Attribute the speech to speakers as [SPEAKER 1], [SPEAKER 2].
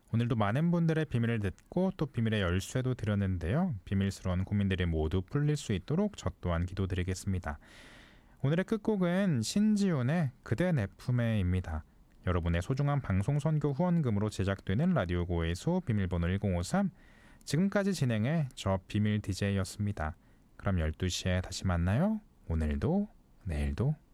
[SPEAKER 1] 오늘도 많은 분들의 비밀을 듣고 또 비밀의 열쇠도 드렸는데요. 비밀스러운 고민들이 모두 풀릴 수 있도록 저 또한 기도드리겠습니다. 오늘의 끝곡은 신지훈의 그대 내 품에입니다. 여러분의 소중한 방송 선교 후원금으로 제작되는 라디오 고해소 비밀번호 1053. 지금까지 진행해 저 비밀 DJ였습니다. 그럼 12시에 다시 만나요. 오늘도 내일도